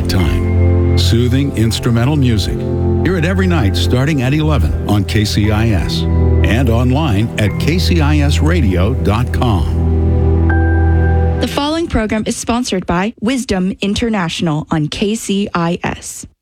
perfect time. Soothing instrumental music. Hear it every night starting at 11 on KCIS and online at kcisradio.com. The following program is sponsored by Wisdom International on KCIS.